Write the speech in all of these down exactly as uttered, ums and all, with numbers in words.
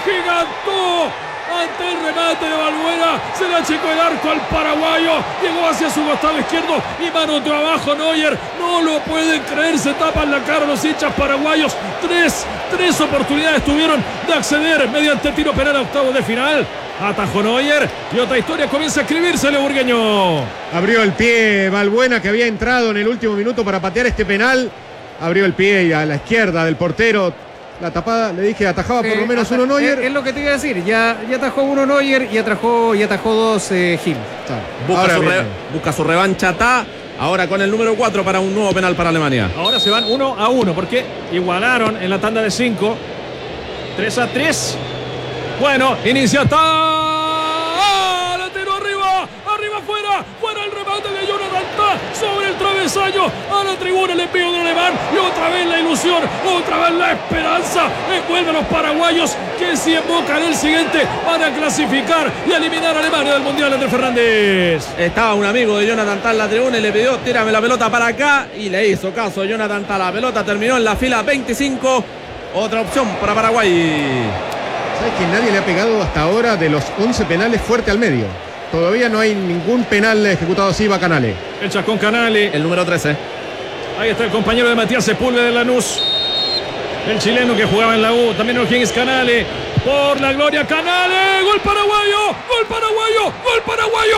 agigantó ante el remate de Balbuena, se le achicó el arco al paraguayo, llegó hacia su costado izquierdo y mano abajo Neuer, no lo pueden creer, se tapan la cara los hinchas paraguayos. Tres, tres oportunidades tuvieron de acceder mediante tiro penal a octavos de final. Atajó Neuer y otra historia comienza a escribirse el burgueño. Abrió el pie Balbuena, que había entrado en el último minuto para patear este penal. Abrió el pie y a la izquierda del portero. La tapada, le dije, atajaba por eh, lo menos uno Neuer. Es, es lo que te iba a decir, ya, ya atajó uno Neuer y atajó, y atajó dos eh, Gil. Busca su, re, busca su revancha Ta, ahora con el número cuatro para un nuevo penal para Alemania. Ahora se van uno a uno porque igualaron en la tanda de cinco. tres a tres. Bueno, inicia Ta. ¡Ah! La tiró arriba, arriba afuera, fuera el remate de Jonathan Ta sobre el travesaño, a la tribuna el envío del alemán y otra vez la ilusión, otra vez la esperanza, envuelve a los paraguayos que si invocan el siguiente van a clasificar y eliminar a Alemania del Mundial. Andrés Fernández. Estaba un amigo de Jonathan Ta en la tribuna y le pidió tírame la pelota para acá y le hizo caso Jonathan Ta. La pelota terminó en la fila veinticinco, otra opción para Paraguay. ¿Sabes que nadie le ha pegado hasta ahora de los once penales fuerte al medio? Todavía no hay ningún penal ejecutado así, va Canale. El Chascón Canale. El número trece. Ahí está el compañero de Matías Sepúlveda de Lanús. El chileno que jugaba en la U. También O'Higgins Canale. Por la gloria Canale. Gol paraguayo. Gol paraguayo. Gol paraguayo.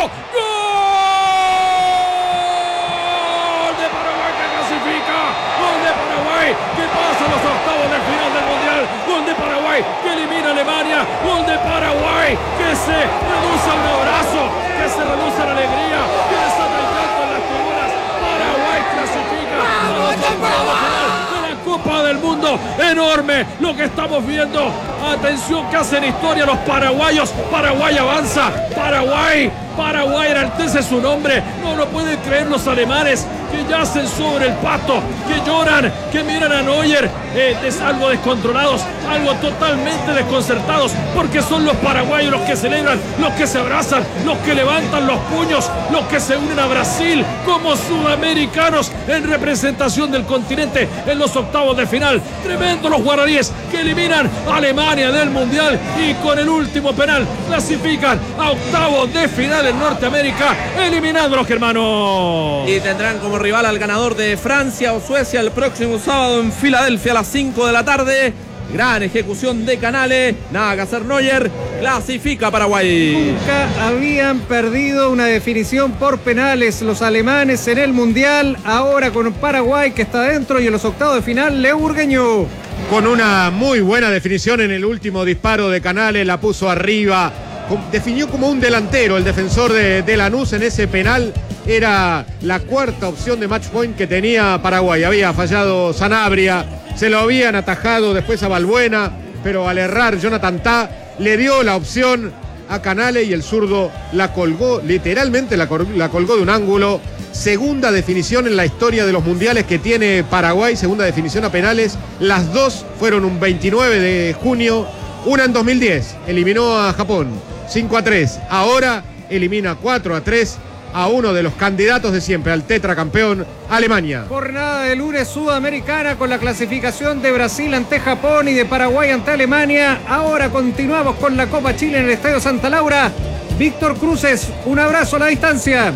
Gol de Paraguay que clasifica. Gol de Paraguay que pasa a los octavos del final del Mundial. Gol de Paraguay que elimina a Alemania. Gol de Paraguay que se reduce a un abrazo, que se reduce a la alegría, que desata el llanto en las tribunas. Paraguay clasifica a los octavos de final de la Copa del Mundo. Enorme lo que estamos viendo. Atención que hacen historia los paraguayos. Paraguay avanza. Paraguay. Paraguay enaltece su nombre. No lo pueden creer los alemanes que yacen sobre el pasto, que lloran, que miran a Neuer eh, des, algo descontrolados, algo totalmente desconcertados, porque son los paraguayos los que celebran, los que se abrazan, los que levantan los puños, los que se unen a Brasil como sudamericanos en representación del continente en los octavos de final. Tremendo los guaraníes que eliminan a Alemania del Mundial y con el último penal clasifican a octavos de final en Norteamérica, eliminando a los germanos. Y tendrán como rival al ganador de Francia o Suecia el próximo sábado en Filadelfia a las cinco de la tarde. Gran ejecución de Canale, nada que hacer Neuer, clasifica Paraguay. Nunca habían perdido una definición por penales los alemanes en el Mundial, ahora con Paraguay que está dentro y en los octavos de final Leo Burgueño. Con una muy buena definición en el último disparo de Canale, la puso arriba, definió como un delantero el defensor de, de Lanús en ese penal. Era la cuarta opción de match point que tenía Paraguay. Había fallado Sanabria, se lo habían atajado después a Balbuena, pero al errar Jonathan Ta le dio la opción a Canale y el zurdo la colgó, literalmente la, la colgó de un ángulo. Segunda definición en la historia de los mundiales que tiene Paraguay, segunda definición a penales. Las dos fueron un veintinueve de junio, una en dos mil diez, eliminó a Japón cinco a tres, ahora elimina cuatro a tres a uno de los candidatos de siempre al tetracampeón, Alemania. Jornada de lunes sudamericana con la clasificación de Brasil ante Japón y de Paraguay ante Alemania. Ahora continuamos con la Copa Chile en el Estadio Santa Laura. Víctor Cruces, un abrazo a la distancia.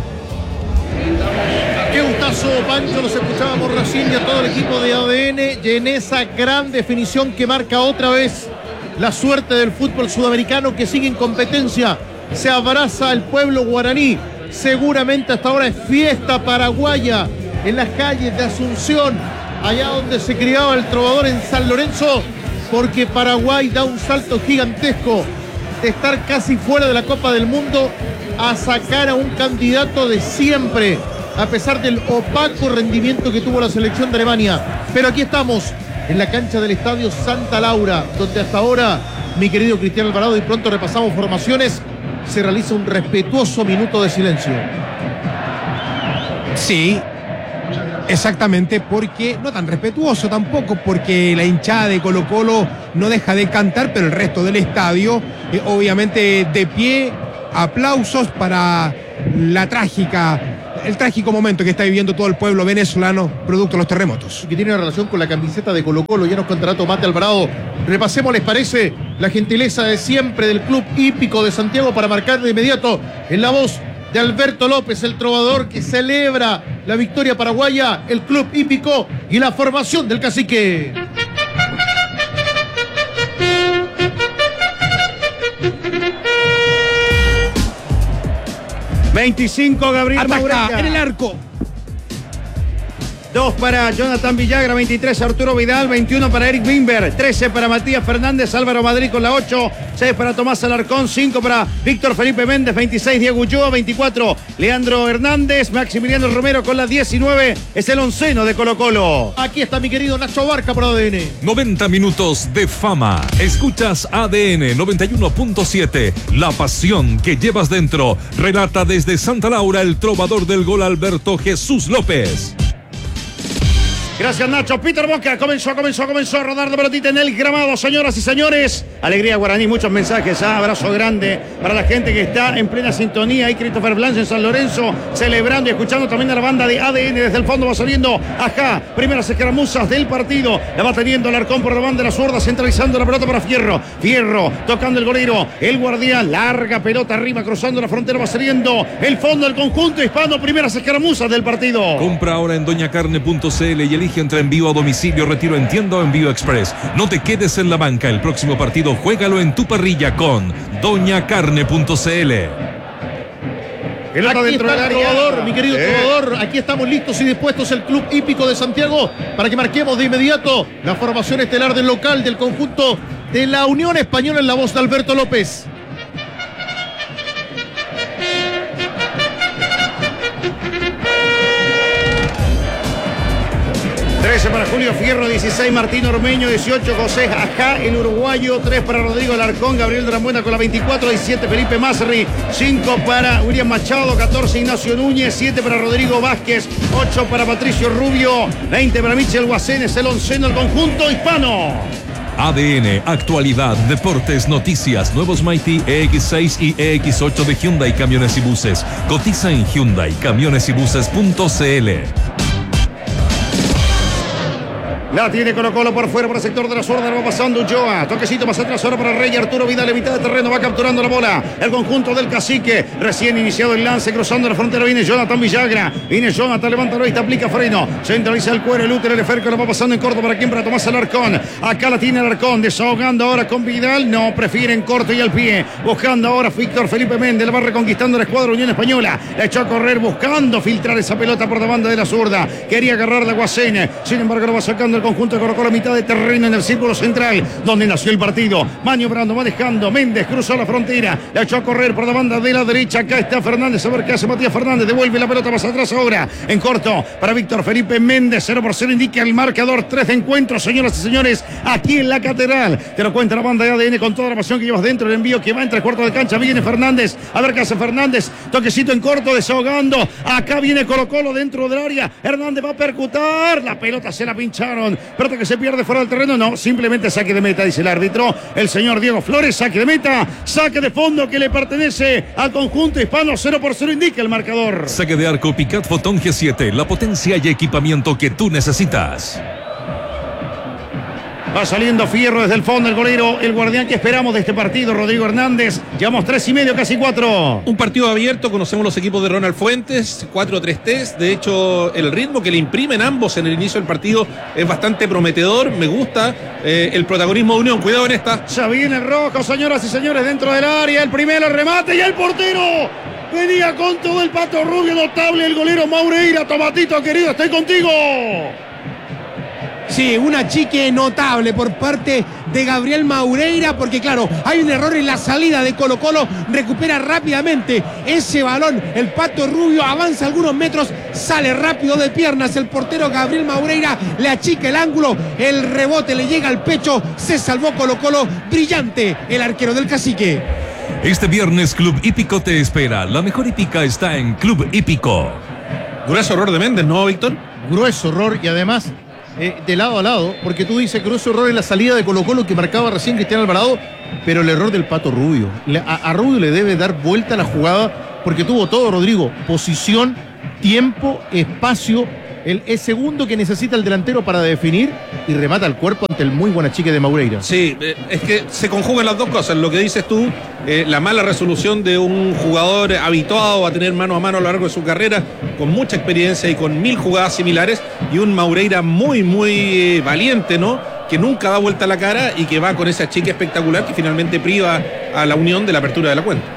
Qué gustazo, Pancho, nos escuchábamos recién y a todo el equipo de A D N y en esa gran definición que marca otra vez la suerte del fútbol sudamericano que sigue en competencia. Se abraza el pueblo guaraní. Seguramente hasta ahora es fiesta paraguaya en las calles de Asunción, allá donde se criaba el trovador en San Lorenzo, porque Paraguay da un salto gigantesco de estar casi fuera de la Copa del Mundo a sacar a un candidato de siempre, a pesar del opaco rendimiento que tuvo la selección de Alemania. Pero aquí estamos, en la cancha del Estadio Santa Laura, donde hasta ahora, mi querido Cristian Alvarado, y pronto repasamos formaciones, se realiza un respetuoso minuto de silencio. Sí, exactamente, porque no tan respetuoso tampoco, porque la hinchada de Colo Colo no deja de cantar, pero el resto del estadio, eh, obviamente de pie, aplausos para la trágica, el trágico momento que está viviendo todo el pueblo venezolano producto de los terremotos. Que tiene una relación con la camiseta de Colo Colo, ya nos contará Tomate Alvarado. Repasemos, ¿les parece? la gentileza de siempre del Club Hípico de Santiago para marcar de inmediato en la voz de Alberto López, el trovador que celebra la victoria paraguaya, el Club Hípico y la formación del Cacique. veinticinco Gabriel Ataca Maureira. en el arco. dos para Jonathan Villagra, veintitrés Arturo Vidal, veintiuno para Eric Wimber, trece para Matías Fernández, Álvaro Madrid con la ocho, seis para Tomás Alarcón, cinco para Víctor Felipe Méndez, veintiséis Diego Ulloa, veinticuatro Leandro Hernández, Maximiliano Romero con la diecinueve, es el onceno de Colo Colo. Aquí está mi querido Nacho Barca por A D N. noventa minutos de fama. Escuchas A D N noventa y uno punto siete. La pasión que llevas dentro. Relata desde Santa Laura el trovador del gol Alberto Jesús López. Gracias, Nacho. Peter Boca comenzó, comenzó, comenzó a rodar la pelotita en el gramado, señoras y señores. Alegría Guaraní, muchos mensajes. ¿Ah? Abrazo grande para la gente que está en plena sintonía. Ahí Christopher Blanche en San Lorenzo, celebrando y escuchando también a la banda de A D N. Desde el fondo va saliendo acá. Primeras escaramuzas del partido. La va teniendo Alarcón por la banda de la zurda, centralizando la pelota para Fierro. Fierro tocando el golero. El guardián, larga pelota arriba, cruzando la frontera, va saliendo el fondo del conjunto hispano. Primeras escaramuzas del partido. Compra ahora en doña carne punto c l y elige entre envío a domicilio, retiro en tienda o envío express. No te quedes en la banca. El próximo partido juégalo en tu parrilla con doña carne punto c l. Aquí está el trovador, mi querido eh. trovador. Aquí estamos listos y dispuestos el Club Hípico de Santiago para que marquemos de inmediato la formación estelar del local del conjunto de la Unión Española en la voz de Alberto López. trece para Julio Fierro, dieciséis Martín Ormeño, dieciocho José Ajá, el uruguayo, tres para Rodrigo Alarcón, Gabriel Drambuena con la veinticuatro, diecisiete Felipe Masri, cinco para William Machado, catorce Ignacio Núñez, siete para Rodrigo Vázquez, ocho para Patricio Rubio, veinte para Michel Guacenes, el onceno del conjunto hispano. A D N, actualidad, deportes, noticias, nuevos Mighty E X seis y E X ocho de Hyundai Camiones y Buses. Cotiza en Hyundai Camiones y Buses punto c l. La tiene Colo Colo por fuera, por el sector de la zurda, va pasando Ulloa. Toquecito más atrás ahora para Rey Arturo Vidal, en mitad de terreno, va capturando la bola. El conjunto del Cacique, recién iniciado el lance, cruzando la frontera, viene Jonathan Villagra. Viene Jonathan, levanta la vista, aplica freno. Centraliza el cuero, el útero, el Eferco, lo va pasando en corto. ¿Para quién? Para Tomás Alarcón. Acá la tiene Alarcón, desahogando ahora con Vidal. No, prefiere en corto y al pie. Buscando ahora Víctor Felipe Méndez, la va reconquistando la escuadra Unión Española. La echó a correr, buscando filtrar esa pelota por la banda de la zurda. Quería agarrar la Guacene. Sin embargo, lo va sacando el conjunto de Colo Colo, mitad de terreno en el círculo central, donde nació el partido. Maniobrando, manejando. Méndez cruzó la frontera. La echó a correr por la banda de la derecha. Acá está Fernández. A ver qué hace Matías Fernández. Devuelve la pelota más atrás ahora. En corto para Víctor Felipe Méndez. cero por cero indica el marcador. tres de encuentro, señoras y señores, aquí en la Catedral. Te lo cuenta la banda de A D N con toda la pasión que llevas dentro. El envío que va entre cuartos de cancha. Viene Fernández. A ver qué hace Fernández. Toquecito en corto, desahogando. Acá viene Colo Colo dentro del área. Hernández va a percutar. La pelota se la pincharon. Pelota que se pierde fuera del terreno. No, simplemente saque de meta, dice el árbitro. El señor Diego Flores, saque de meta. Saque de fondo que le pertenece al conjunto hispano. cero por cero indica el marcador. Saque de arco Picat Photon G siete. La potencia y equipamiento que tú necesitas. Va saliendo Fierro desde el fondo, el golero, el guardián que esperamos de este partido, Rodrigo Hernández. Llevamos tres y medio, casi cuatro. Un partido abierto, conocemos los equipos de Ronald Fuentes, cuatro tres tres. De hecho, el ritmo que le imprimen ambos en el inicio del partido es bastante prometedor. Me gusta eh, el protagonismo de Unión. Cuidado en esta. Ya viene el rojo, señoras y señores, dentro del área. El primero, el remate y el portero. Venía con todo el Pato Rubio, notable el golero Maureira. Tomatito, querido, estoy contigo. Sí, una chique notable por parte de Gabriel Maureira, porque claro, hay un error en la salida de Colo Colo, recupera rápidamente ese balón, el Pato Rubio avanza algunos metros, sale rápido de piernas, el portero Gabriel Maureira le achica el ángulo, el rebote le llega al pecho, se salvó Colo Colo, brillante el arquero del Cacique. Este viernes Club Hípico te espera, la mejor hípica está en Club Hípico. Grueso error de Méndez, ¿no, Víctor? Grueso error y además Eh, de lado a lado, porque tú dices que grueso error en la salida de Colo Colo que marcaba recién Cristiano Alvarado, pero el error del Pato Rubio. Le, a, a Rubio le debe dar vuelta a la jugada porque tuvo todo, Rodrigo: posición, tiempo, espacio, El, el segundo que necesita el delantero para definir y remata el cuerpo ante el muy buen achique de Maureira. Sí, eh, es que se conjugan las dos cosas. Lo que dices tú, eh, la mala resolución de un jugador habituado a tener mano a mano a lo largo de su carrera, con mucha experiencia y con mil jugadas similares, y un Maureira muy, muy eh, valiente, ¿no? Que nunca da vuelta la cara y que va con ese achique espectacular que finalmente priva a la Unión de la apertura de la cuenta.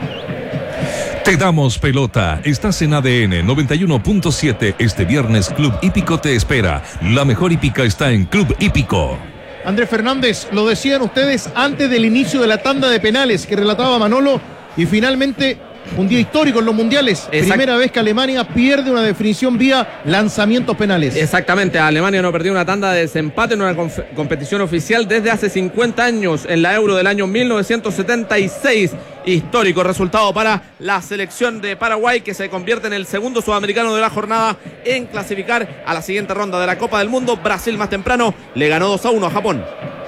Te damos pelota. Estás en A D N noventa y uno punto siete. Este viernes Club Hípico te espera. La mejor hípica está en Club Hípico. Andrés Fernández, lo decían ustedes antes del inicio de la tanda de penales que relataba Manolo, y finalmente un día histórico en los mundiales. Exact- Primera vez que Alemania pierde una definición vía lanzamientos penales. Exactamente, Alemania no perdió una tanda de desempate en una conf- competición oficial desde hace cincuenta años, en la Euro del año mil novecientos setenta y seis. Histórico resultado para la selección de Paraguay, que se convierte en el segundo sudamericano de la jornada en clasificar a la siguiente ronda de la Copa del Mundo. Brasil más temprano le ganó dos a uno a Japón.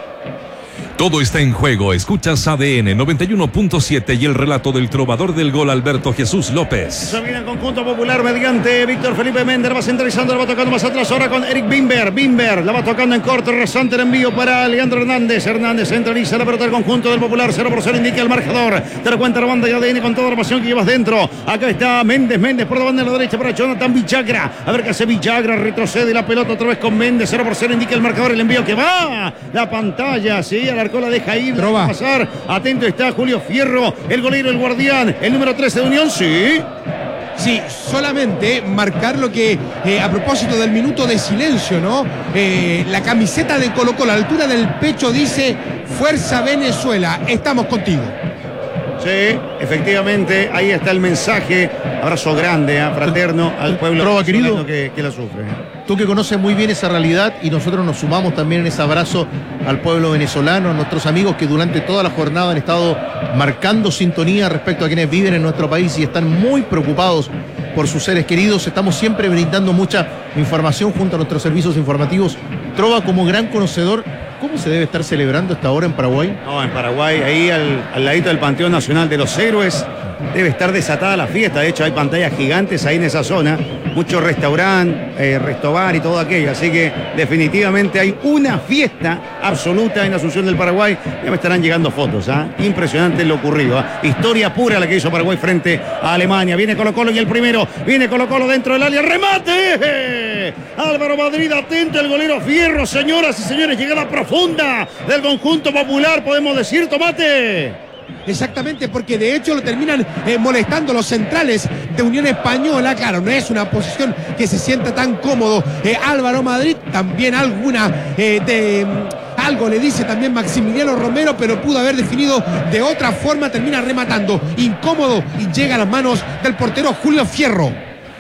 Todo está en juego. Escuchas A D N noventa y uno punto siete y el relato del trovador del gol, Alberto Jesús López. Se viene el conjunto popular mediante Víctor Felipe Méndez, va centralizando, la va tocando más atrás ahora con Eric Bimber. Bimber la va tocando en corto, rasante el envío para Leandro Hernández. Hernández centraliza la pelota del conjunto del popular, cero por cero indica el marcador. Te lo cuenta la banda de A D N con toda la pasión que llevas dentro. Acá está Méndez, Méndez por la banda de la derecha para Jonathan Villagra. A ver qué hace Villagra, retrocede la pelota otra vez con Méndez, cero por cero indica el marcador, el envío que va. La pantalla, sí, alarcó, la deja ir. Va a pasar, atento está Julio Fierro, el golero, el guardián, el número trece de Unión, sí. Sí, solamente marcar lo que, eh, a propósito del minuto de silencio, ¿no? Eh, la camiseta de Colo Colo a la altura del pecho dice: Fuerza Venezuela, estamos contigo. Sí, efectivamente, ahí está el mensaje. Abrazo grande, ¿eh? Fraterno al pueblo Trova, querido, que, que la sufre. Tú que conoces muy bien esa realidad, y nosotros nos sumamos también en ese abrazo al pueblo venezolano, a nuestros amigos que durante toda la jornada han estado marcando sintonía respecto a quienes viven en nuestro país y están muy preocupados por sus seres queridos. Estamos siempre brindando mucha información junto a nuestros servicios informativos. Trova, como gran conocedor, ¿cómo se debe estar celebrando esta hora en Paraguay? No, en Paraguay, ahí al, al ladito del Panteón Nacional de los Héroes, debe estar desatada la fiesta. De hecho, hay pantallas gigantes ahí en esa zona, mucho restaurante, eh, restobar y todo aquello. Así que definitivamente hay una fiesta absoluta en Asunción del Paraguay. Ya me estarán llegando fotos, ¿ah? ¿eh? Impresionante lo ocurrido, ¿eh? Historia pura la que hizo Paraguay frente a Alemania. Viene Colo Colo y el primero, viene Colo Colo dentro del área, remate. Álvaro Madrid, atento el golero Fierro, señoras y señores, llegada profunda del conjunto popular, podemos decir, Tomate. Exactamente, porque de hecho lo terminan eh, molestando los centrales de Unión Española. Claro, no es una posición que se sienta tan cómodo eh, Álvaro Madrid. También alguna eh, de... Algo le dice también Maximiliano Romero, pero pudo haber definido de otra forma. Termina rematando incómodo y llega a las manos del portero Julio Fierro.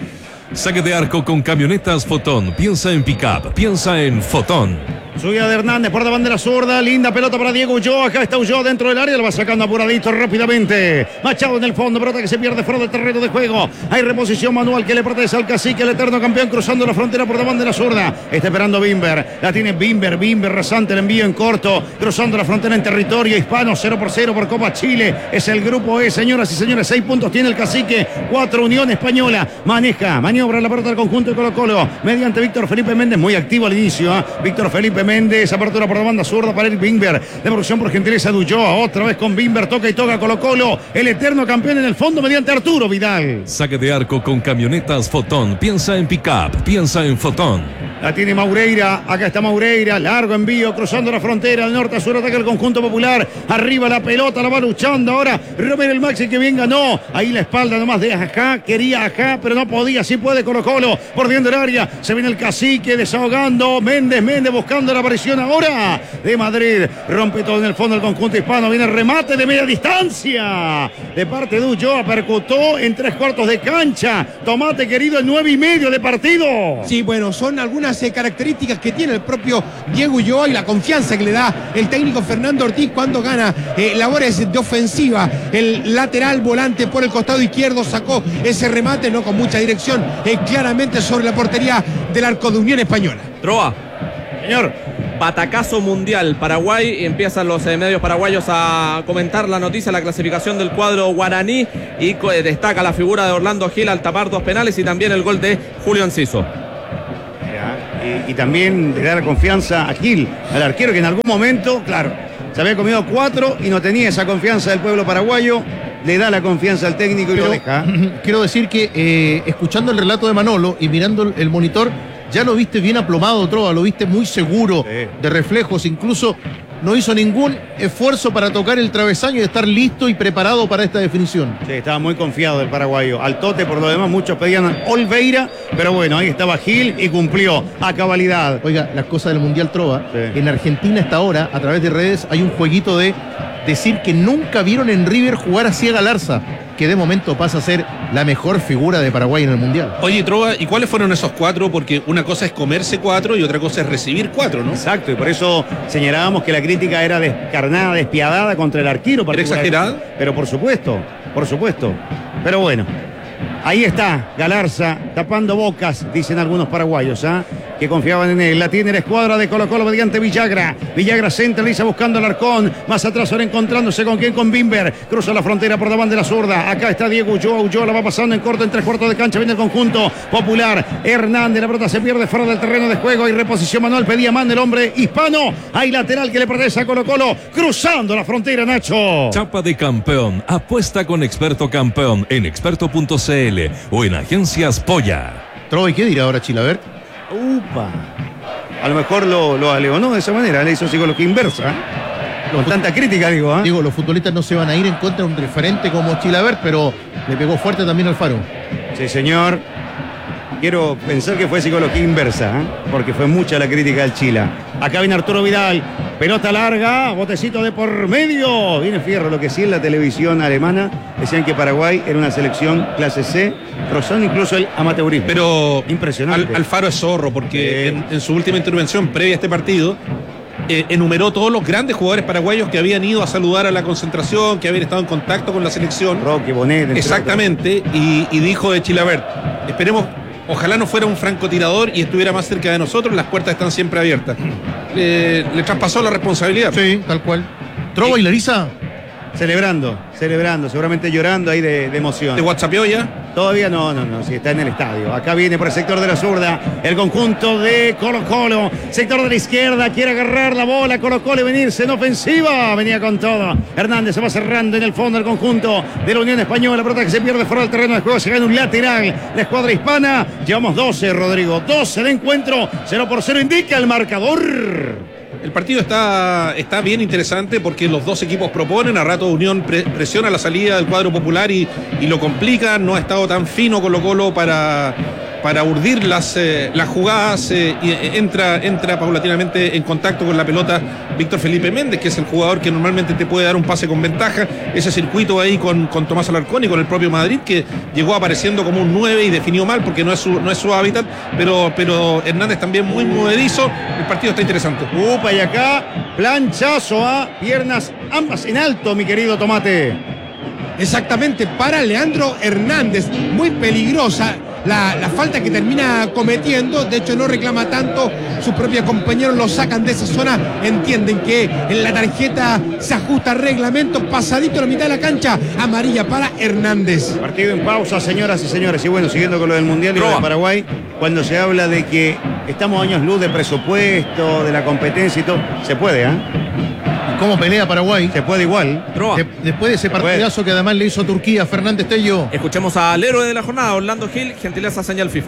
Saque de arco con Camionetas Fotón. Piensa en pick-up, piensa en Fotón. Subida de Hernández por la bandera zurda, linda pelota para Diego Ulloa. Acá está Ulloa dentro del área, lo va sacando apuradito rápidamente. Machado en el fondo, pelota que se pierde fuera del terreno de juego. Hay reposición manual que le pertenece al cacique, el eterno campeón, cruzando la frontera por la bandera zurda. Está esperando Bimber, la tiene Bimber, Bimber rasante el envío en corto, cruzando la frontera en territorio hispano, cero por cero por Copa Chile. Es el grupo E, señoras y señores, seis puntos tiene el cacique, cuatro Unión Española. Maneja, maniobra la pelota del conjunto de Colo Colo, mediante Víctor Felipe Méndez, muy activo al inicio. ¿eh? Víctor Felipe Méndez, apertura por la banda zurda para el Bimber, devolución por gentileza de Ulloa, otra vez con Bimber, toca y toca Colo Colo, el eterno campeón en el fondo mediante Arturo Vidal. Saque de arco con Camionetas Fotón. Piensa en pick-up, piensa en Fotón. La tiene Maureira, acá está Maureira, largo envío, cruzando la frontera, al norte a sur, ataca el conjunto popular, arriba la pelota, la va luchando ahora Romero el Maxi, que bien ganó, ahí la espalda nomás de Ajá, quería Ajá, pero no podía, sí puede Colo Colo, por dentro del área, se viene el cacique desahogando, Méndez, Méndez buscando la aparición ahora de Madrid, rompe todo en el fondo del conjunto hispano, viene el remate de media distancia, de parte de Ulloa, percutó en tres cuartos de cancha, Tomate querido, el nueve y medio de partido. Sí, bueno, son algunas eh, características que tiene el propio Diego Ulloa y la confianza que le da el técnico Fernando Ortiz cuando gana eh, labores de ofensiva. El lateral volante por el costado izquierdo sacó ese remate, no con mucha dirección, eh, claramente sobre la portería del arco de Unión Española. Troa. Señor. Batacazo mundial. Paraguay, y empiezan los eh, medios paraguayos a comentar la noticia, la clasificación del cuadro guaraní, y eh, destaca la figura de Orlando Gil al tapar dos penales y también el gol de Julio Enciso. y, y también le da la confianza a Gil, al arquero que en algún momento, claro, se había comido cuatro y no tenía esa confianza del pueblo paraguayo. Le da la confianza al técnico y Pero, lo deja. Quiero decir que eh, escuchando el relato de Manolo y mirando el, el monitor, ya lo viste bien aplomado, Trova, lo viste muy seguro, Sí. de reflejos, incluso no hizo ningún esfuerzo para tocar el travesaño y estar listo y preparado para esta definición. Sí, estaba muy confiado el paraguayo. Al Tote, por lo demás, muchos pedían a Olveira, pero bueno, ahí estaba Gil y cumplió a cabalidad. Oiga, las cosas del Mundial Trova, Sí. en Argentina hasta ahora, a través de redes, hay un jueguito de decir que nunca vieron en River jugar así a Galarza, que de momento pasa a ser la mejor figura de Paraguay en el Mundial. Oye, Trova, ¿y cuáles fueron esos cuatro? Porque una cosa es comerse cuatro y otra cosa es recibir cuatro, ¿no? Exacto, y por eso señalábamos que la crítica era descarnada, despiadada contra el arquero. ¿Era particular. exagerada? Pero por supuesto, por supuesto. Pero bueno, ahí está Galarza tapando bocas, dicen algunos paraguayos, ¿ah? que confiaban en él. La tiene la escuadra de Colo Colo mediante Villagra. Villagra centraliza buscando al Arcón. Más atrás ahora encontrándose con quién, con Bimber. Cruza la frontera por davant de la zurda. Acá está Diego Ulloa. Ulloa la va pasando en corto en tres cuartos de cancha. Viene el conjunto popular. Hernández, la pelota se pierde fuera del terreno de juego. Y reposición manual. Pedía mano el hombre hispano. Hay lateral que le pertenece a Colo Colo. Cruzando la frontera, Nacho. Chapa de campeón. Apuesta con Experto Campeón en experto punto c l o en Agencias Polla. Trova, ¿y qué dirá ahora Chilabert? Upa. A lo mejor lo, lo aleonó de esa manera. Le hizo psicología inversa. ¿eh? Con tanta crítica, digo. ¿eh? Digo, los futbolistas no se van a ir en contra de un referente como Chilabert, pero le pegó fuerte también al Faro. Sí, señor. Quiero pensar que fue psicología inversa, ¿eh? porque fue mucha la crítica al Chila. Acá viene Arturo Vidal, pelota larga, botecito de por medio. Viene Fierro, lo que sí en la televisión alemana decían que Paraguay era una selección clase C, rozando incluso el amateurismo. Pero impresionante. Al, Alfaro es zorro porque Sí. en, en su última intervención previa a este partido eh, enumeró todos los grandes jugadores paraguayos que habían ido a saludar a la concentración, que habían estado en contacto con la selección. Roque, Bonet, entre Exactamente, y, y dijo de Chilabert, esperemos, ojalá no fuera un francotirador y estuviera más cerca de nosotros, las puertas están siempre abiertas. Le, le traspasó la responsabilidad. Sí, tal cual. Trova y Larisa. Celebrando, celebrando, seguramente llorando ahí de, de emoción. ¿Te whatsappeó ya? Todavía no, no, no, sí, está en el estadio. Acá viene por el sector de la zurda el conjunto de Colo Colo. Sector de la izquierda, quiere agarrar la bola Colo Colo y venirse en ofensiva. Venía con todo. Hernández se va cerrando en el fondo el conjunto de la Unión Española. La pelota que se pierde fuera del terreno de juego. Se gana un lateral. La escuadra hispana. Llevamos doce, Rodrigo. doce de encuentro. cero por cero indica el marcador. El partido está, está bien interesante porque los dos equipos proponen, a rato Unión pre- presiona la salida del cuadro popular y, y lo complica, no ha estado tan fino Colo Colo para, para urdir las, eh, las jugadas, eh, y eh, entra, entra paulatinamente en contacto con la pelota Víctor Felipe Méndez, que es el jugador que normalmente te puede dar un pase con ventaja, ese circuito ahí con, con Tomás Alarcón y con el propio Madrid, que llegó apareciendo como un nueve y definió mal porque no es su, no es su hábitat, pero, pero Hernández también muy movedizo, el partido está interesante. Upa, y acá, planchazo a piernas ambas en alto, mi querido Tomate. Exactamente, para Leandro Hernández, muy peligrosa la, la falta que termina cometiendo. De hecho no reclama tanto, sus propios compañeros lo sacan de esa zona, entienden que en la tarjeta se ajusta reglamento, pasadito a la mitad de la cancha, amarilla para Hernández. Partido en pausa, señoras y señores. Y bueno, siguiendo con lo del Mundial y lo Trova. de Paraguay, cuando se habla de que estamos años luz de presupuesto, de la competencia y todo, se puede, ¿eh? ¿Cómo pelea Paraguay? Se puede igual. Trova. De- después de ese partidazo que además le hizo Turquía, Fernández Tello. Escuchemos al héroe de la jornada, Orlando Gil, gentileza señal FIFA.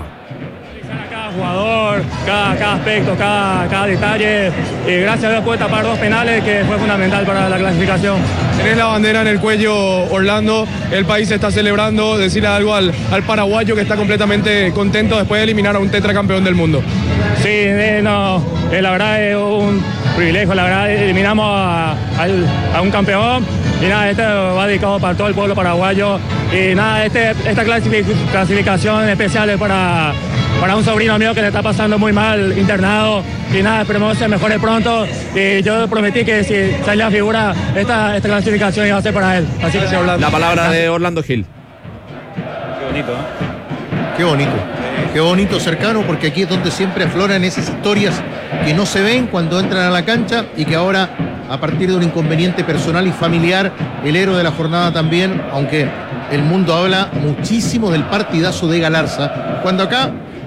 Cada jugador, cada, cada aspecto, cada, cada detalle. Y gracias a Dios puede tapar dos penales que fue fundamental para la clasificación. Tenés la bandera en el cuello, Orlando. El país está celebrando. Decirle algo al, al paraguayo que está completamente contento después de eliminar a un tetracampeón del mundo. Sí, eh, no, eh, la verdad es un privilegio. La verdad, eliminamos a, al- a un campeón. Y nada, este va dedicado para todo el pueblo paraguayo. Y nada, este, esta clasific- clasificación especial es para. Para un sobrino mío que le está pasando muy mal, internado, y nada, esperemos que se mejore pronto. Y yo prometí que si sale la figura, esta, esta clasificación iba a ser para él. Así que sí, Orlando. La palabra de Orlando Gil. Qué bonito, ¿eh? Qué bonito. Qué bonito, cercano, porque aquí es donde siempre afloran esas historias que no se ven cuando entran a la cancha y que ahora, a partir de un inconveniente personal y familiar, el héroe de la jornada también, aunque el mundo habla muchísimo del partidazo de Galarza, cuando acá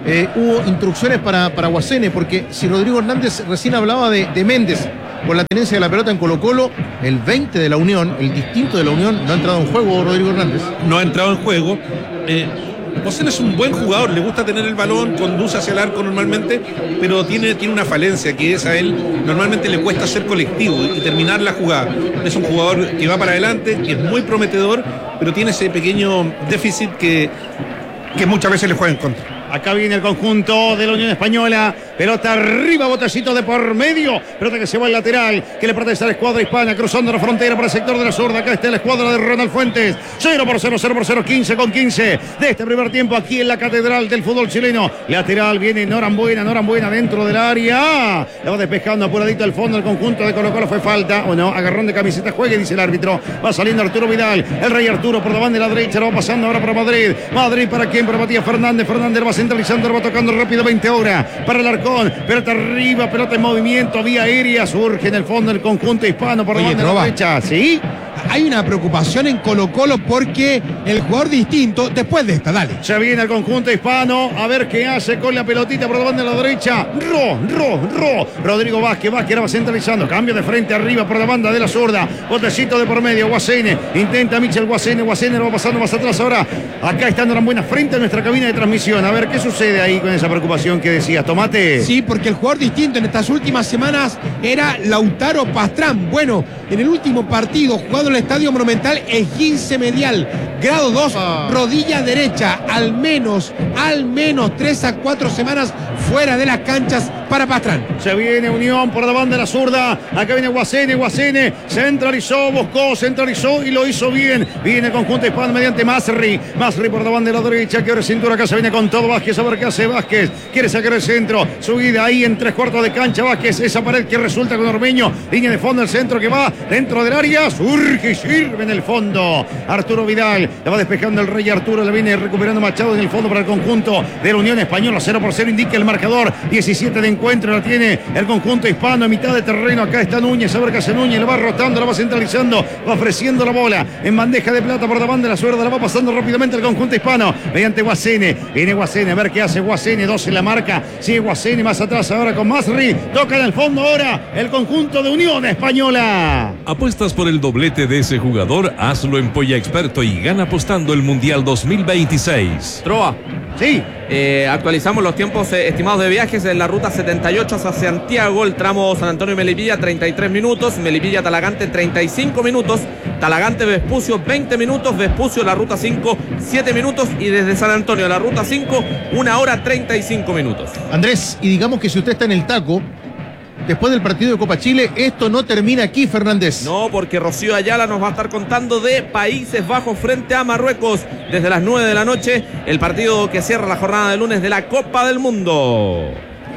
eh, hubo instrucciones para, para Guasene, porque si Rodrigo Hernández recién hablaba de, de Méndez con la tenencia de la pelota en Colo Colo, el veinte de la Unión, el distinto de la Unión, no ha entrado en juego Rodrigo Hernández. No ha entrado en juego. Eh, Guasene es un buen jugador, le gusta tener el balón, conduce hacia el arco normalmente, pero tiene, tiene una falencia que es a él, normalmente le cuesta ser colectivo y terminar la jugada. Es un jugador que va para adelante, que es muy prometedor, pero tiene ese pequeño déficit que, que muchas veces le juega en contra. Acá viene el conjunto de la Unión Española. Pelota arriba, botecito de por medio. Pelota que se va al lateral, que le pertenece a la escuadra hispana, cruzando la frontera para el sector de la zurda. Acá está la escuadra de Ronald Fuentes. cero por cero, cero por cero, quince con quince de este primer tiempo aquí en la catedral del fútbol chileno. Lateral viene Norambuena, Norambuena dentro del área. La va despejando apuradito al fondo el conjunto de Colo Colo. Fue falta, o no, agarrón de camiseta, juegue, dice el árbitro. Va saliendo Arturo Vidal, el rey Arturo por la banda de la derecha. Lo va pasando ahora para Madrid. Madrid para quién, para Matías Fernández. Fernández va centralizando, va tocando rápidamente ahora para el Arcón, pelota arriba, pelota en movimiento, vía aérea, surge en el fondo el conjunto hispano por la Oye, banda de la derecha, ¿sí? Hay una preocupación en Colo Colo porque el jugador distinto, después de esta, dale. Se viene el conjunto hispano, a ver qué hace con la pelotita por la banda de la derecha. Ro, ro, ro. Rodrigo Vázquez, Vázquez va centralizando, cambio de frente arriba por la banda de la zurda. Botecito de por medio, Guasene, intenta Michel Guasene, Guasene lo va pasando más atrás ahora. Acá está Norambuena frente a nuestra cabina de transmisión. A ver qué sucede ahí con esa preocupación que decías, Tomate. Sí, porque el jugador distinto en estas últimas semanas era Lautaro Pastrán. Bueno, en el último partido, jugado en el Estadio Monumental, esguince medial, grado dos, ah. rodilla derecha, al menos, al menos tres a cuatro semanas fuera de las canchas para Pastrán. Se viene Unión por la banda de la zurda. Acá viene Guasene, Guasene centralizó, buscó, centralizó y lo hizo bien. Viene el conjunto hispano mediante Masri. Masri por la banda de la derecha, que ahora cintura acá se viene con todo Vázquez. A ver qué hace Vázquez. Quiere sacar el centro. Subida ahí en tres cuartos de cancha. Vázquez, esa pared que resulta con Ormeño. Línea de fondo, el centro que va dentro del área. Surge y sirve en el fondo. Arturo Vidal. La va despejando el rey Arturo. La viene recuperando Machado en el fondo para el conjunto de la Unión Española. cero por cero indica el marcador. diecisiete de encuentro. La tiene el conjunto hispano en mitad de terreno. Acá está Núñez. A ver qué hace Núñez. La va rotando, la va centralizando. Va ofreciendo la bola en bandeja de plata por la banda de la zurda. La va pasando rápidamente el conjunto hispano mediante Guasene. Viene Guasene. A ver qué hace Guasene. dos en la marca. Sigue Guasene más atrás ahora con Masri. Toca en el fondo ahora el conjunto de Unión Española. ¿Apuestas por el doblete de ese jugador? Hazlo en Polla Experto y gana apostando el Mundial dos mil veintiséis. Troa. Sí. Eh, actualizamos los tiempos eh, estimados de viajes en la ruta setenta y ocho hacia Santiago, el tramo San Antonio Melipilla treinta y tres minutos, Melipilla Talagante treinta y cinco minutos, Talagante Vespucio veinte minutos, Vespucio la ruta cinco siete minutos y desde San Antonio la ruta cinco una hora treinta y cinco minutos. Andrés, y digamos que si usted está en el taco después del partido de Copa Chile, esto no termina aquí, Fernández. No, porque Rocío Ayala nos va a estar contando de Países Bajos frente a Marruecos desde las nueve de la noche, el partido que cierra la jornada de lunes de la Copa del Mundo.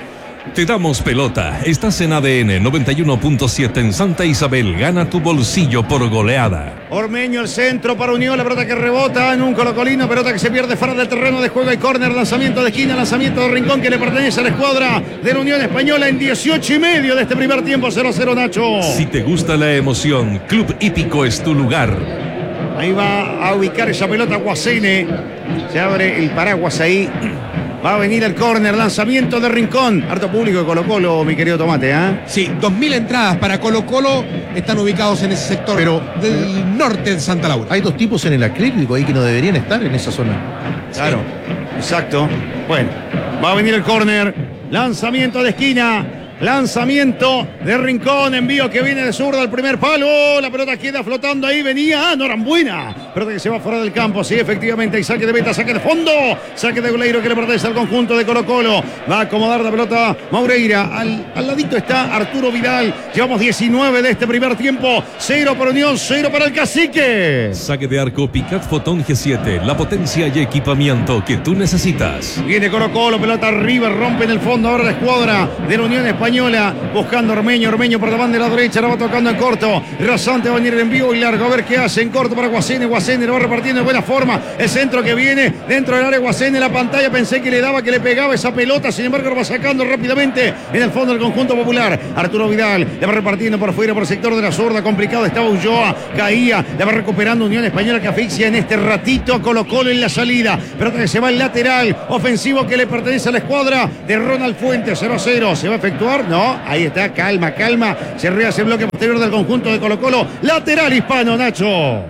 Te damos pelota. Estás en A D N noventa y uno punto siete en Santa Isabel. Gana tu bolsillo por goleada. Ormeño, el centro para Unión. La pelota que rebota en un colocolino. Pelota que se pierde fuera del terreno de juego y córner. Lanzamiento de esquina, lanzamiento de rincón que le pertenece a la escuadra de la Unión Española en dieciocho y medio de este primer tiempo. cero a cero, Nacho. Si te gusta la emoción, Club Hípico es tu lugar. Ahí va a ubicar esa pelota Guasene. Se abre el paraguas ahí. Va a venir el córner, lanzamiento de rincón. Harto público de Colo Colo, mi querido Tomate, ¿eh? Sí, dos mil entradas para Colo Colo están ubicados en ese sector pero, del pero, norte de Santa Laura. Hay dos tipos en el acrílico ahí que no deberían estar en esa zona. Claro, sí. Exacto. Bueno, va a venir el córner, lanzamiento de esquina. Lanzamiento de rincón, envío que viene de zurda al primer palo, la pelota queda flotando ahí, venía, ah, Norambuena, pelota que se va fuera del campo, sí, efectivamente, hay saque de meta, saque de fondo, saque de goleiro que le pertenece al conjunto de Colo Colo, va a acomodar la pelota Maureira, al, al ladito está Arturo Vidal, llevamos diecinueve de este primer tiempo, cero para Unión, cero para el Cacique. Saque de arco Picat Fotón G siete, la potencia y equipamiento que tú necesitas. Viene Colo Colo, pelota arriba, rompe en el fondo ahora la escuadra de la Unión Española. Española, buscando Ormeño, Ormeño por la banda de la derecha, la va tocando en corto. Rasante va a venir en vivo y largo, a ver qué hace en corto para Guasene. Guasene lo va repartiendo de buena forma. El centro que viene dentro del área, Guasene en la pantalla, pensé que le daba, que le pegaba esa pelota, sin embargo lo va sacando rápidamente en el fondo del conjunto popular. Arturo Vidal le va repartiendo por fuera, por el sector de la zurda, complicado estaba Ulloa, caía, le va recuperando Unión Española que asfixia en este ratito a Colo-Colo en la salida. Pelota que se va al lateral ofensivo que le pertenece a la escuadra de Ronald Fuentes. Cero a cero, ¿se va a efectuar? No, ahí está, calma, calma, se rehace el bloque posterior del conjunto de Colo-Colo. Lateral hispano, Nacho.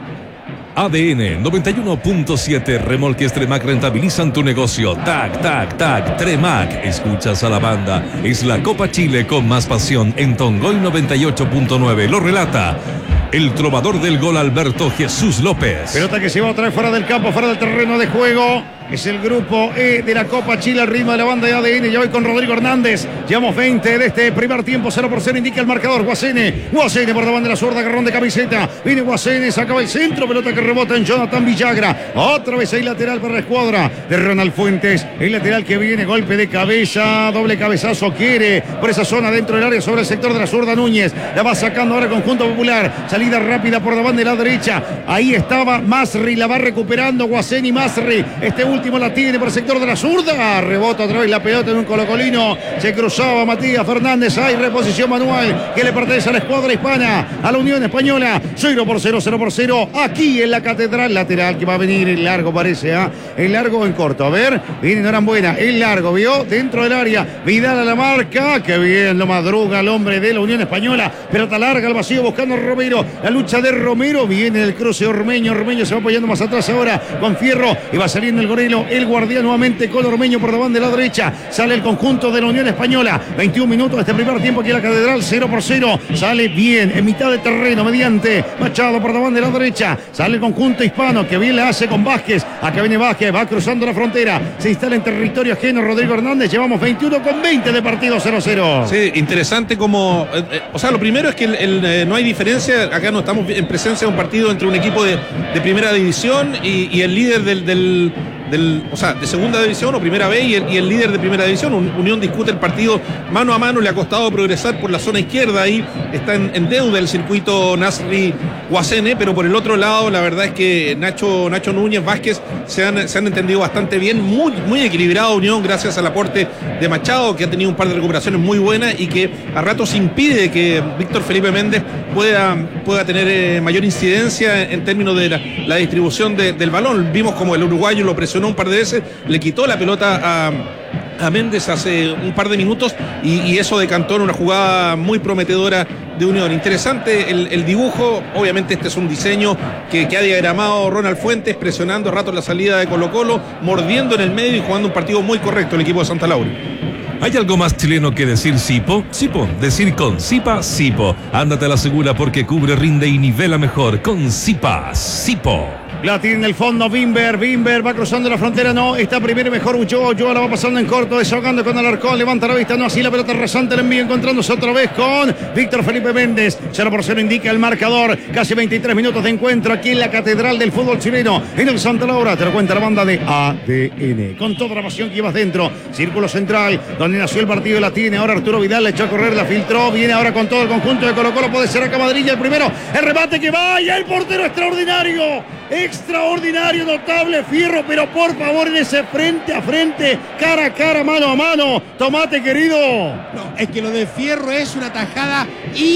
A D N noventa y uno punto siete, remolques Tremac rentabilizan tu negocio. Tac, tac, tac, Tremac. Escuchas a la banda. Es la Copa Chile con más pasión en Tongoy noventa y ocho punto nueve. Lo relata el trovador del gol, Alberto Jesús López. Pelota que se va otra vez fuera del campo, fuera del terreno de juego. Es el grupo E de la Copa Chile, al ritmo de la banda de A D N. Ya voy con Rodrigo Hernández. Llevamos veinte de este primer tiempo, cero por cero, indica el marcador. Guasene, Guasene por la banda de la zurda, agarrón de camiseta. Viene Guasene, sacaba el centro, pelota que rebota en Jonathan Villagra. Otra vez ahí lateral para la escuadra de Ronald Fuentes. El lateral que viene, golpe de cabeza, doble cabezazo, quiere por esa zona dentro del área sobre el sector de la zurda Núñez. La va sacando ahora el conjunto popular. Salida rápida por la banda de la derecha. Ahí estaba Masri, la va recuperando Guasene y Masri. Este último la tiene por el sector de la zurda. Rebota otra vez la pelota en un colocolino. Se cruzaba Matías Fernández. Hay reposición manual que le pertenece a la escuadra hispana, a la Unión Española. cero por cero, cero por cero. Aquí en la catedral, lateral que va a venir en largo, parece. ¿eh? En largo o en corto. A ver, viene Norambuena. En largo, vio dentro del área. Vidal a la marca. Qué bien lo madruga el hombre de la Unión Española. Pelota larga al vacío buscando a Romero. La lucha de Romero. Viene el cruce Ormeño. Ormeño se va apoyando más atrás ahora con Fierro. Y va saliendo el Gorelo. El guardián nuevamente con Ormeño por la banda de la derecha. Sale el conjunto de la Unión Española. veintiún minutos de este primer tiempo aquí en la catedral. cero por cero. Sale bien en mitad de terreno mediante Machado por la banda de la derecha. Sale el conjunto hispano que bien le hace con Vázquez. Acá viene Vázquez. Va cruzando la frontera. Se instala en territorio ajeno Rodrigo Hernández. Llevamos veintiuno con veinte de partido. cero cero. Sí, interesante como... Eh, eh, o sea, lo primero es que el, el, eh, no hay diferencia. Acá no estamos en presencia de un partido entre un equipo de, de primera división y, y el líder del... del Del, o sea, de segunda división o primera B y el, y el líder de primera división. Unión discute el partido mano a mano, le ha costado progresar por la zona izquierda, ahí está en, en deuda el circuito Nasri Guasene, pero por el otro lado la verdad es que Nacho, Nacho Núñez, Vázquez se han, se han entendido bastante bien, muy, muy equilibrado Unión gracias al aporte de Machado, que ha tenido un par de recuperaciones muy buenas y que a ratos impide que Víctor Felipe Méndez pueda, pueda tener eh, mayor incidencia en términos de la, la distribución de, del balón. Vimos como el uruguayo lo presionó un par de veces, le quitó la pelota a, a Méndez hace un par de minutos y, y eso decantó en una jugada muy prometedora de Unión. Interesante el, el dibujo, obviamente este es un diseño que, que ha diagramado Ronald Fuentes, presionando a rato la salida de Colo-Colo, mordiendo en el medio y jugando un partido muy correcto el equipo de Santa Laura. ¿Hay algo más chileno que decir Sipo? Sipo, decir con Sipa, Sipo. Ándate a la segura porque cubre, rinde y nivela mejor con Sipa, Sipo. La tiene en el fondo Bimber, Bimber va cruzando la frontera, no, está primero y mejor Ulloa, Ulloa la va pasando en corto, desahogando con Alarcón, levanta la vista, no, así la pelota rasante, la envía encontrándose otra vez con Víctor Felipe Méndez, cero por cero indica el marcador, casi veintitrés minutos de encuentro aquí en la catedral del fútbol chileno, en el Santa Laura, te lo cuenta la banda de A D N, con toda la pasión que llevas dentro, círculo central, donde nació el partido, la tiene ahora Arturo Vidal, la echó a correr, la filtró, viene ahora con todo el conjunto de Colo-Colo, puede ser acá Madrilla el primero, el remate que vaya, el portero extraordinario, extraordinario, notable, Fierro, pero por favor en ese frente a frente, cara a cara, mano a mano, Tomate querido. No, es que lo de Fierro es una tajada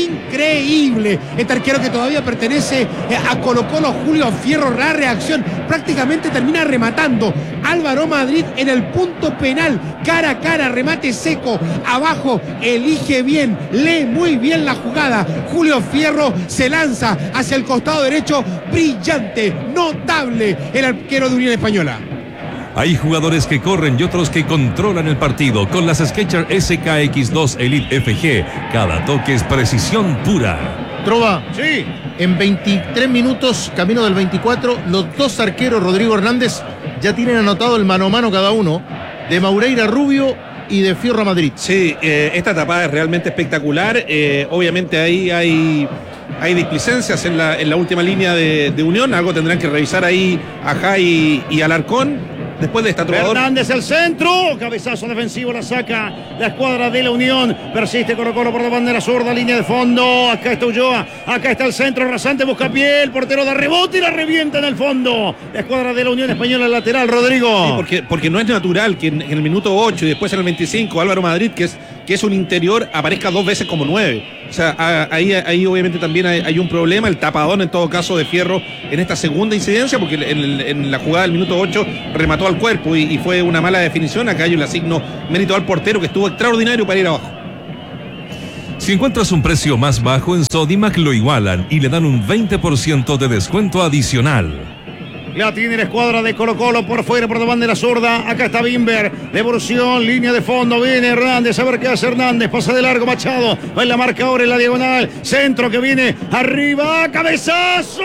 increíble. Este arquero que todavía pertenece a Colo-Colo, Julio Fierro, la reacción, prácticamente termina rematando. Álvaro Madrid en el punto penal, cara a cara, remate seco, abajo, elige bien, lee muy bien la jugada. Julio Fierro se lanza hacia el costado derecho, brillante, notable el arquero de Unión Española. Hay jugadores que corren y otros que controlan el partido. Con las Skechers S K X dos Elite F G, cada toque es precisión pura. Trova, sí, en veintitrés minutos, camino del veinticuatro, los dos arqueros, Rodrigo Hernández, ya tienen anotado el mano a mano cada uno, de Maureira Rubio y de Fierro a Madrid. Sí, eh, esta tapada es realmente espectacular, eh, obviamente ahí hay... Hay displicencias en la, en la última línea de, de Unión, algo tendrán que revisar ahí Ajá y, y Alarcón. después de esta trovador. Hernández el centro, cabezazo defensivo, la saca la escuadra de la Unión. Persiste Colo Colo por la bandera zurda, línea de fondo. Acá está Ulloa, acá está el centro rasante, busca pie, el portero da rebote y la revienta en el fondo. La escuadra de la Unión Española lateral, Rodrigo. Sí, porque, porque no es natural que en, en el minuto ocho y después en el veinticinco Álvaro Madrid, que es, que es un interior, aparezca dos veces como nueve. O sea, a, ahí, ahí obviamente también hay, hay un problema, el tapadón en todo caso de Fierro en esta segunda incidencia, porque en, en la jugada del minuto ocho remató al cuerpo y, y fue una mala definición. Acá yo le asigno mérito al portero, que estuvo extraordinario para ir abajo. Si encuentras un precio más bajo en Sodimac, lo igualan y le dan un veinte por ciento de descuento adicional. La tiene la escuadra de Colo Colo por fuera, por la bandera zurda. Acá está Bimber. Devolución, línea de fondo. Viene Hernández. A ver qué hace Hernández. Pasa de largo Machado. Va en la marca ahora en la diagonal. Centro que viene arriba. ¡Cabezazo!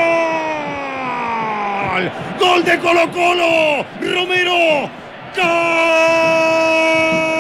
¡Gol de Colo Colo! ¡Romero! ¡Gol!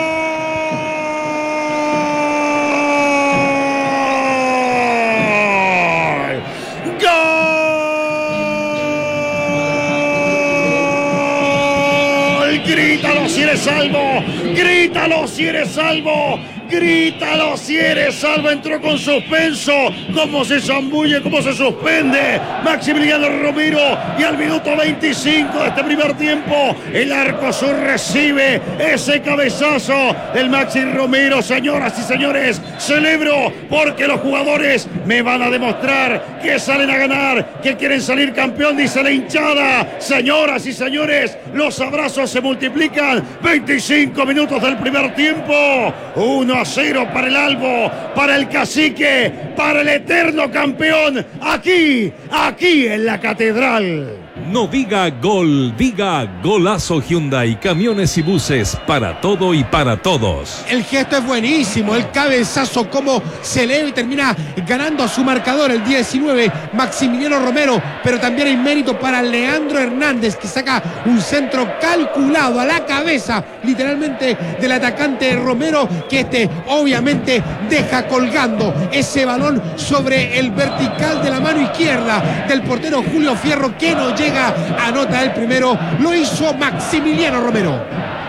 Grítalo si eres salvo, grítalo si eres salvo, grítalo si eres salvo. Entró con suspenso, cómo se zambulle, cómo se suspende Maximiliano Romero. Y al minuto veinticinco de este primer tiempo, el Arco Sur recibe ese cabezazo del Maxi Romero. Señoras y señores, celebro porque los jugadores me van a demostrar que salen a ganar, que quieren salir campeón, dice la hinchada. Señoras y señores, los abrazos se multiplican. veinticinco minutos del primer tiempo, uno a cero para el Albo, para el Cacique, para el eterno campeón, aquí, aquí en la Catedral. No diga gol, diga golazo. Hyundai, camiones y buses, para todo y para todos. El gesto es buenísimo, el cabezazo como se eleva y termina ganando a su marcador, el diecinueve, Maximiliano Romero, pero también hay mérito para Leandro Hernández, que saca un centro calculado a la cabeza, literalmente, del atacante Romero, que este obviamente deja colgando ese balón sobre el vertical de la mano izquierda del portero Julio Fierro, que no llega. Anota el primero, lo hizo Maximiliano Romero.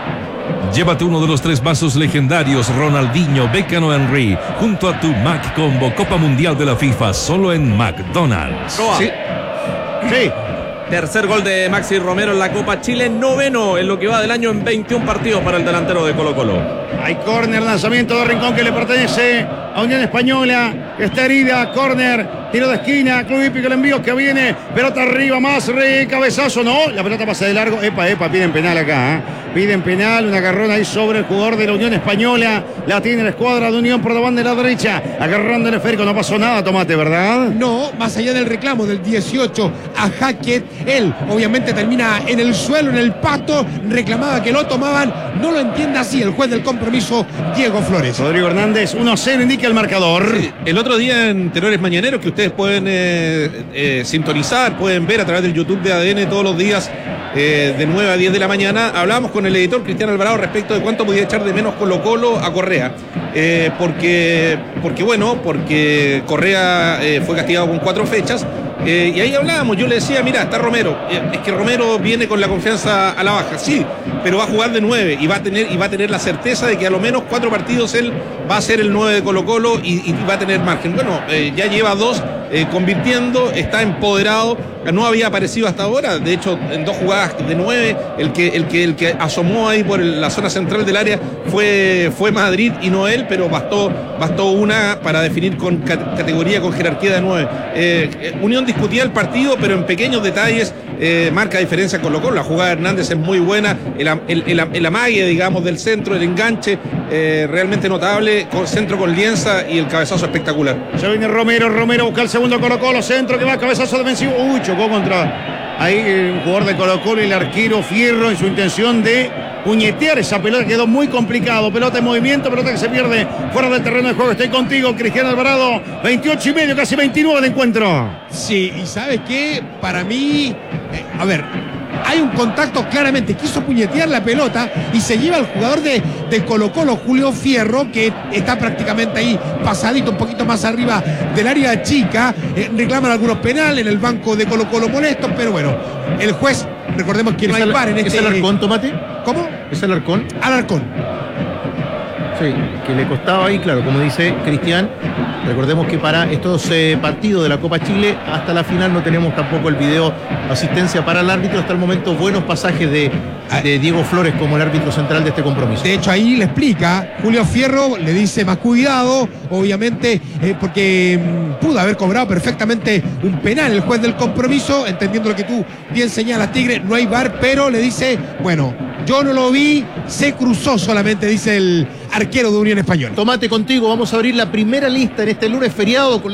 Llévate uno de los tres vasos legendarios Ronaldinho, Beckham o Henry junto a tu Mac Combo Copa Mundial de la FIFA, solo en McDonald's. Sí. Sí. Tercer gol de Maxi Romero en la Copa Chile, noveno en lo que va del año en veintiún partidos para el delantero de Colo Colo. Hay córner, lanzamiento de Rincón que le pertenece a Unión Española, que está herida, córner, tiro de esquina, Club Hípico, el envío que viene, pelota arriba, más re, cabezazo, no, la pelota pasa de largo, epa, epa, piden penal acá, ¿eh? Piden penal, un agarrón ahí sobre el jugador de la Unión Española, la tiene la escuadra de Unión por la banda de la derecha, agarrando el esférico, no pasó nada, Tomate, ¿verdad? No, más allá del reclamo del dieciocho a Hackett, él obviamente termina en el suelo, en el pasto, reclamaba que lo tomaban, no lo entiende así el juez del compromiso, Diego Flores. Rodrigo Hernández, uno a cero indica el marcador. Sí, el otro día en Tenores Mañaneros, que ustedes pueden eh, eh, sintonizar, pueden ver a través del YouTube de A D N todos los días, eh, de nueve a diez de la mañana, hablábamos con el editor Cristian Alvarado respecto de cuánto podía echar de menos Colo Colo a Correa, eh, porque, porque bueno, porque Correa eh, fue castigado con cuatro fechas. Eh, y ahí hablábamos, yo le decía, mira, está Romero, eh, es que Romero viene con la confianza a la baja, sí, pero va a jugar de nueve y va a tener, y va a tener la certeza de que a lo menos cuatro partidos él va a ser el nueve de Colo Colo y, y va a tener margen. Bueno, eh, ya lleva dos eh, convirtiendo, está empoderado, no había aparecido hasta ahora, de hecho en dos jugadas de nueve, el que, el que, el que asomó ahí por el, la zona central del área fue, fue Madrid y no él, pero bastó, bastó una para definir con categoría, con jerarquía de nueve. Eh, Unión discutía el partido, pero en pequeños detalles eh, marca diferencia con Colo Colo. La jugada de Hernández es muy buena, el, el, el, el amague, digamos, del centro, el enganche eh, realmente notable, con centro con Lienza y el cabezazo espectacular. Ya viene Romero, Romero busca el segundo Colo Colo, centro que va, cabezazo defensivo, uy, chocó contra ahí un jugador de Colo Colo y el arquero Fierro en su intención de puñetear esa pelota, quedó muy complicado, pelota en movimiento, pelota que se pierde fuera del terreno de juego. Estoy contigo, Cristiano Alvarado, veintiocho y medio, casi veintinueve de encuentro. Sí, y ¿sabes qué? Para mí, eh, a ver, hay un contacto claramente, quiso puñetear la pelota y se lleva al jugador de, de Colo Colo, Julio Fierro, que está prácticamente ahí pasadito, un poquito más arriba del área chica, eh, reclaman algunos penales en el banco de Colo Colo molestos, pero bueno, el juez recordemos que no hay VAR en este... ¿Es el Alarcón, Tomate? ¿Cómo? ¿Es el Alarcón? Alarcón. Sí, que le costaba ahí, claro, como dice Cristian. Recordemos que para estos eh, partidos de la Copa Chile, hasta la final no tenemos tampoco el video asistencia para el árbitro. Hasta el momento, buenos pasajes de, de Diego Flores como el árbitro central de este compromiso. De hecho, ahí le explica, Julio Fierro le dice más cuidado, obviamente, eh, porque mmm, pudo haber cobrado perfectamente un penal el juez del compromiso, entendiendo lo que tú bien señalas, Tigre, no hay VAR, pero le dice, bueno, yo no lo vi, se cruzó solamente, dice el arquero de Unión Española. Tomate, contigo, vamos a abrir la primera lista en este lunes feriado con